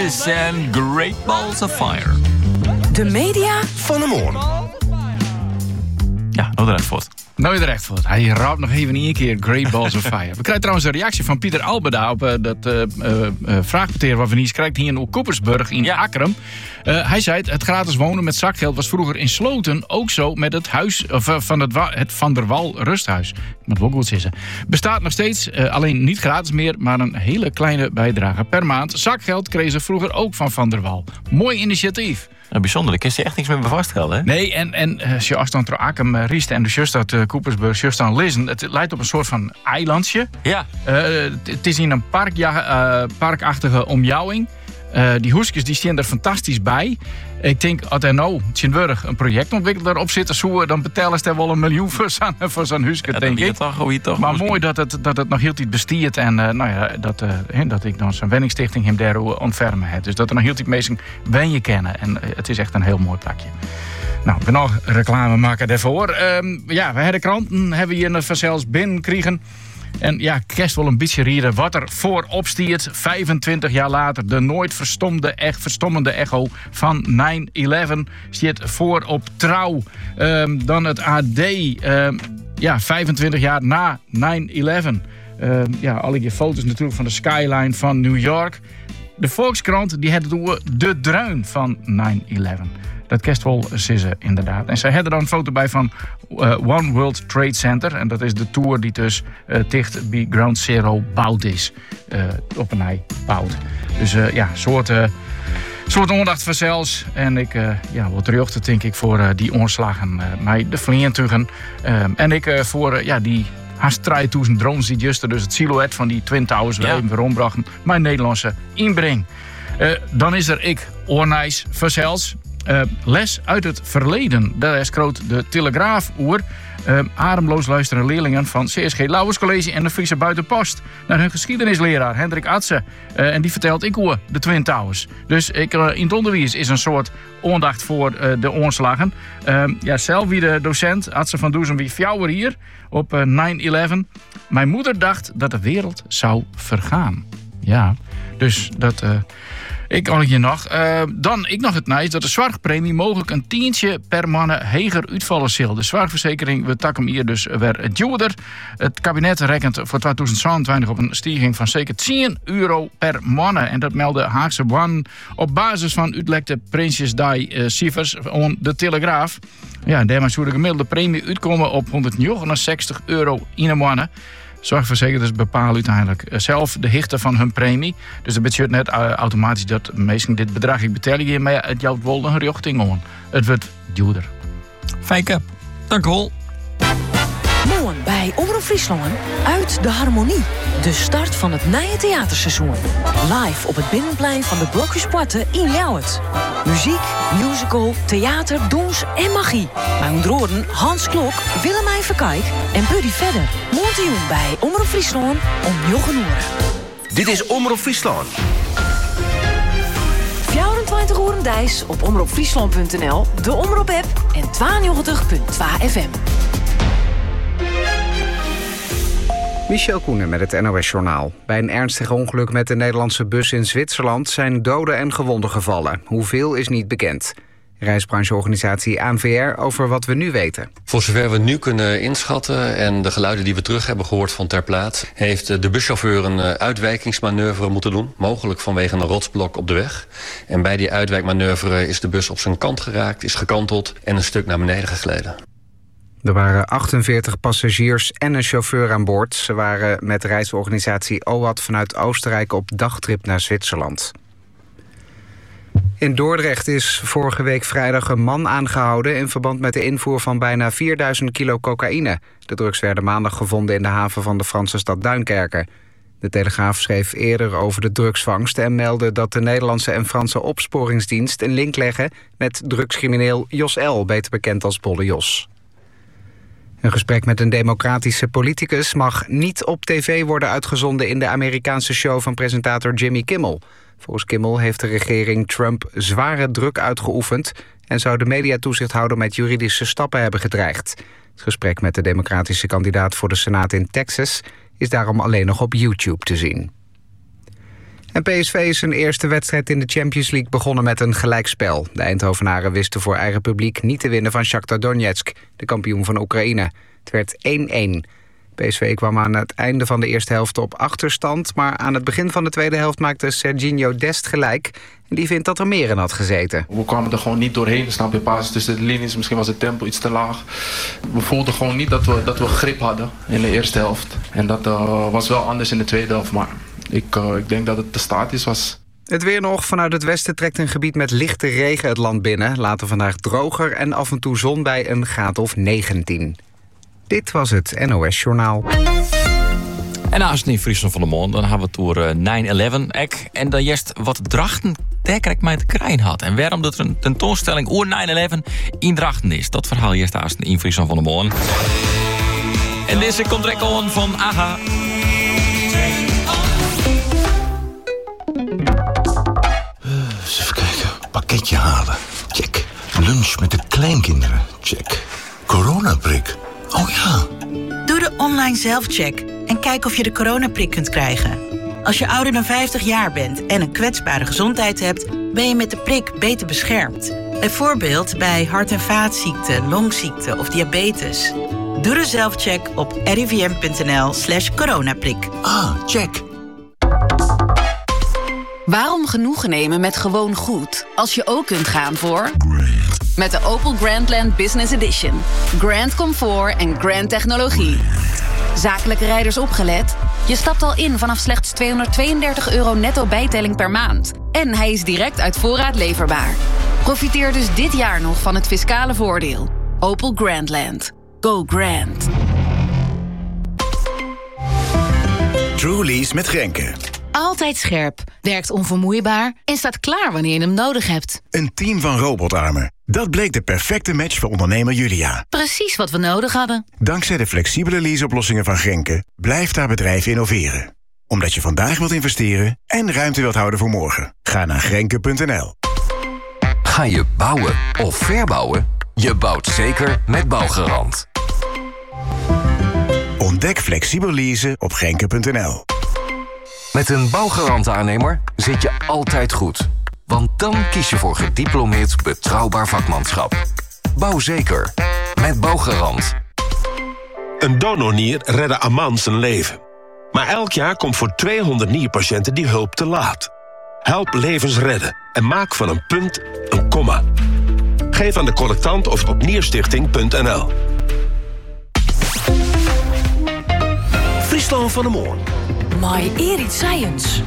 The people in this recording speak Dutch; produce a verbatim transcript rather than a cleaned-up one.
Oasis en Great Balls of Fire. De media van de morgen. Ja, nou eruit voort. Nou eruit voort. Hij raapt nog even één keer Great Balls of Fire. We krijgen trouwens een reactie van Pieter Albeda op uh, dat uh, uh, uh, vraagpeteer wat we niet krijgt hier in Koepersburg in Ja. Akkerum. Uh, hij zei het, het gratis wonen met zakgeld was vroeger in Sloten ook zo met het huis of, uh, van het, Wa- het Van der Wal rusthuis. Moet wel goed zeggen. Bestaat nog steeds, uh, alleen niet gratis meer, maar een hele kleine bijdrage per maand. Zakgeld kregen ze vroeger ook van Van der Wal. Mooi initiatief. Nou, bijzonder, daar kun je echt niks meer bij vaststellen, hè? Nee, en, en uh, als je afstand door Akkem uh, riest en de just uit uh, Koepersburg, just aan lezen, het lijkt op een soort van eilandje. Ja. Uh, het is in een park, ja, uh, parkachtige omjouwing. Uh, die hoesjes die staan er fantastisch bij. Ik denk, als er nou Tjenburg een projectontwikkelaar op zit, zo, dan betalen ze er wel een miljoen voor zo'n, voor zo'n huisje, Ja, denk dan ik. toch, hoe je toch Maar misschien- mooi dat het, dat het nog heel tijd bestiert en uh, nou ja, dat, uh, he, dat ik dan zo'n wenningstichting hem daar ontfermen heb. Dus dat er nog heel tijd mensen wen je kennen. En uh, het is echt een heel mooi plakje. Nou, ik ben nog reclame maken daarvoor. Um, ja, we hebben de kranten hebben hier een vanzelfs binnenkregen. En ja, kerst wel een beetje rieren wat er voorop stiert. vijfentwintig jaar later, de nooit verstomde, echt verstommende echo van nine eleven stiert voor op Trouw. Um, dan het A D, um, ja, vijfentwintig jaar na nine eleven. Um, ja, alle je foto's natuurlijk van de skyline van New York. De Volkskrant die had door de druin van nine eleven. Dat kerst wel sissen, inderdaad. En zij hadden dan een foto bij van uh, One World Trade Center. En dat is de tour die dus uh, dicht bij Ground Zero bouwd is. Uh, op een ei bouwd. Dus uh, ja, soort, uh, soort ondacht vanzelfs. En ik uh, ja, wat terug denk ik voor uh, die onslagen uh, mij de vliegtuigen. Um, en ik uh, voor uh, ja, die haast drieduizend drones die juist dus het silhouet van die Twin Towers Ja. weer even rondbrachten. Mijn Nederlandse inbreng. Uh, dan is er ik, Oornijs, vanzelfs. Uh, les uit het verleden. Daar is groot de Telegraaf oer. Uh, ademloos luisteren leerlingen van C S G Lauwers College en de Friese Buitenpost naar hun geschiedenisleraar Hendrik Atse. Uh, en die vertelt ik hoe de Twin Towers. Dus ik, uh, in het onderwijs is een soort aandacht voor uh, de oorslagen. Uh, ja, zelf wie de docent, Atse van Doezen, wie fjouwer hier op uh, nine eleven. Mijn moeder dacht dat de wereld zou vergaan. Ja, dus dat... Uh, Ik al je nog. Uh, dan ik nog het nieuws dat de zorgpremie mogelijk een tientje per mannen heger uitvallen zal. De zorgverzekering we takken hier dus weer duurder. Het kabinet rekent voor twintig zevenentwintig op een stijging van zeker tien euro per mannen. En dat meldde Haagse One op basis van uitlekte Prinsjesdag-cijfers van de Telegraaf. Ja, daarmee zou de gemiddelde premie uitkomen op honderdnegenenzestig euro in een mannen. Zorgverzekerers bepalen uiteindelijk zelf de hichte van hun premie. Dus dat betekent net uh, automatisch dat mensen dit bedrag ik betalen hier, maar ja, het jouwt wel een richting om. Het wordt duurder. Fijke, dank u wel. Morgen bij Omroep Friesland uit de Harmonie. De start van het nieuwe theaterseizoen. Live op het binnenplein van de Blokjespoorten in Ljouwert. Muziek, musical, theater, dans en magie. Bij onder Hans Klok, Willemijn Verkijk en Buddy Vedder. Morgen bij Omroep Friesland om negen uur. Dit is Omroep Friesland. vierentwintig uur dijs op omroepfriesland punt n l, de Omroep-app en tweeënnegentig punt twee F M. Michel Koenen met het N O S-journaal. Bij een ernstig ongeluk met de Nederlandse bus in Zwitserland zijn doden en gewonden gevallen. Hoeveel is niet bekend. Reisbrancheorganisatie A N V R over wat we nu weten. Voor zover we nu kunnen inschatten en de geluiden die we terug hebben gehoord van ter plaatse, heeft de buschauffeur een uitwijkingsmanoeuvre moeten doen, mogelijk vanwege een rotsblok op de weg. En bij die uitwijkmanoeuvre is de bus op zijn kant geraakt, is gekanteld en een stuk naar beneden gegleden. Er waren achtenveertig passagiers en een chauffeur aan boord. Ze waren met reisorganisatie O A D vanuit Oostenrijk op dagtrip naar Zwitserland. In Dordrecht is vorige week vrijdag een man aangehouden in verband met de invoer van bijna vierduizend kilo cocaïne. De drugs werden maandag gevonden in de haven van de Franse stad Duinkerke. De Telegraaf schreef eerder over de drugsvangst en meldde dat de Nederlandse en Franse opsporingsdienst een link leggen met drugscrimineel Jos L., beter bekend als Bolle Jos. Een gesprek met een democratische politicus mag niet op tv worden uitgezonden in de Amerikaanse show van presentator Jimmy Kimmel. Volgens Kimmel heeft de regering Trump zware druk uitgeoefend en zou de mediatoezichthouder met juridische stappen hebben gedreigd. Het gesprek met de democratische kandidaat voor de Senaat in Texas is daarom alleen nog op YouTube te zien. En P S V is zijn eerste wedstrijd in de Champions League begonnen met een gelijkspel. De Eindhovenaren wisten voor eigen publiek niet te winnen van Shakhtar Donetsk, de kampioen van Oekraïne. Het werd één-één. P S V kwam aan het einde van de eerste helft op achterstand, maar aan het begin van de tweede helft maakte Serginho Dest gelijk. En die vindt dat er meer in had gezeten. We kwamen er gewoon niet doorheen, snap je, pas tussen de linies. Misschien was het tempo iets te laag. We voelden gewoon niet dat we, dat we grip hadden in de eerste helft. En dat uh, was wel anders in de tweede helft, maar ik, uh, ik denk dat het te statisch was. Het weer nog. Vanuit het westen trekt een gebied met lichte regen het land binnen. Later vandaag droger en af en toe zon bij een graad of negentien. Dit was het N O S-journaal. En als het in Friesland van de Mond, dan hebben we het door nine eleven. En dan juist wat Drachten direct mij te krijgen had. En waarom dat er een tentoonstelling over nine eleven in Drachten is. Dat verhaal juist als in Friesland van de Mond. En deze komt direct on van AHA. Eens even kijken. Pakketje halen. Check. Lunch met de kleinkinderen. Check. Coronaprik. Oh ja. Doe de online zelfcheck en kijk of je de coronaprik kunt krijgen. Als je ouder dan vijftig jaar bent en een kwetsbare gezondheid hebt, ben je met de prik beter beschermd. Bijvoorbeeld bij hart- en vaatziekten, longziekten of diabetes. Doe de zelfcheck op rivm.nl slash coronaprik. Ah, check. Waarom genoegen nemen met gewoon goed, als je ook kunt gaan voor... Met de Opel Grandland Business Edition. Grand comfort en grand technologie. Zakelijke rijders opgelet? Je stapt al in vanaf slechts tweehonderdtweeëndertig euro netto bijtelling per maand. En hij is direct uit voorraad leverbaar. Profiteer dus dit jaar nog van het fiscale voordeel. Opel Grandland. Go grand. Trulies met Grenke. Altijd scherp, werkt onvermoeibaar en staat klaar wanneer je hem nodig hebt. Een team van robotarmen. Dat bleek de perfecte match voor ondernemer Julia. Precies wat we nodig hadden. Dankzij de flexibele leaseoplossingen van Grenke blijft haar bedrijf innoveren. Omdat je vandaag wilt investeren en ruimte wilt houden voor morgen. Ga naar grenke punt n l. Ga je bouwen of verbouwen? Je bouwt zeker met Bouwgarant. Ontdek flexibel leasen op grenke punt n l. Met een Bouwgarant-aannemer zit je altijd goed. Want dan kies je voor gediplomeerd betrouwbaar vakmanschap. Bouw zeker. Met Bouwgarant. Een donornier redde Aman zijn leven. Maar elk jaar komt voor tweehonderd nierpatiënten die hulp te laat. Help levens redden en maak van een punt een komma. Geef aan de collectant of op nierstichting punt n l. Friesland van de Moorn. My Erit Science.